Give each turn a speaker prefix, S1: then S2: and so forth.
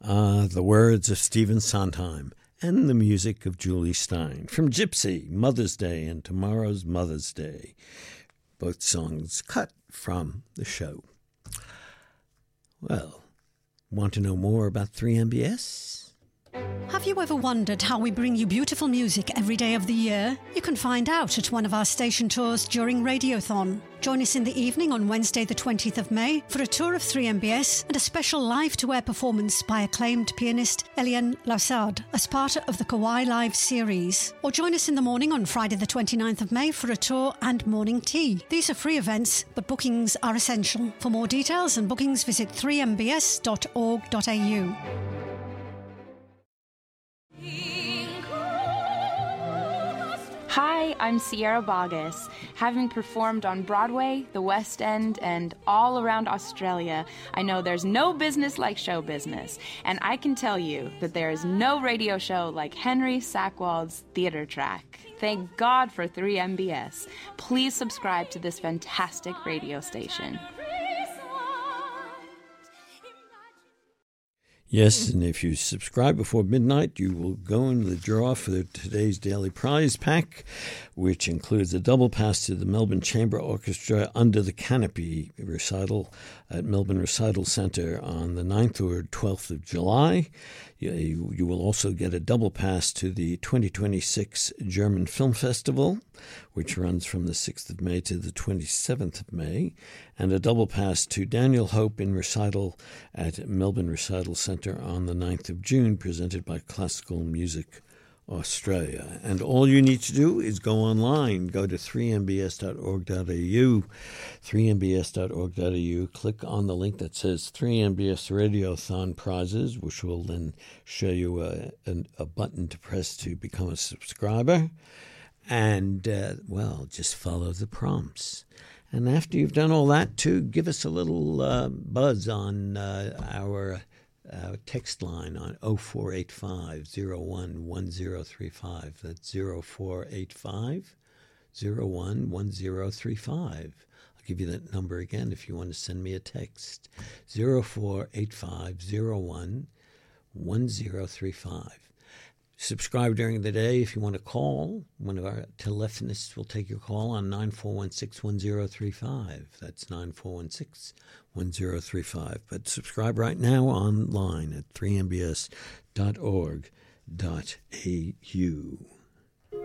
S1: The words of Stephen Sondheim and the music of Julie Stein. From Gypsy, Mother's Day, and Tomorrow's Mother's Day. Both songs cut from the show. Well, want to know more about 3MBS?
S2: Have you ever wondered how we bring you beautiful music every day of the year? You can find out at one of our station tours during Radiothon. Join us in the evening on Wednesday the 20th of May for a tour of 3MBS and a special live-to-air performance by acclaimed pianist Eliane Lassard as part of the Kauai Live series. Or join us in the morning on Friday the 29th of May for a tour and morning tea. These are free events, but bookings are essential. For more details and bookings, visit 3mbs.org.au.
S3: Hi, I'm Sierra Boggess. Having performed on Broadway, the West End, and all around Australia, I know there's no business like show business. And I can tell you that there is no radio show like Henry Sackwald's Theatre Track. Thank God for 3MBS. Please subscribe to this fantastic radio station.
S1: Yes, and if you subscribe before midnight, you will go into the draw for today's daily prize pack, which includes a double pass to the Melbourne Chamber Orchestra Under the Canopy recital at Melbourne Recital Centre on the 9th or 12th of July. You will also get a double pass to the 2026 German Film Festival, which runs from the 6th of May to the 27th of May, and a double pass to Daniel Hope in recital at Melbourne Recital Centre on the 9th of June, presented by Classical Music Australia. And all you need to do is go online, go to 3mbs.org.au, 3mbs.org.au, click on the link that says 3MBS Radiothon Prizes, which will then show you a button to press to become a subscriber. And, just follow the prompts. And after you've done all that, too, give us a little buzz on our text line on 0485-011035. That's 0485-011035. I'll give you that number again if you want to send me a text. 0485-011035. Subscribe during the day if you want to call. One of our telephonists will take your call on 9416-1035. That's 9416-1035. But subscribe right now online at 3mbs.org.au.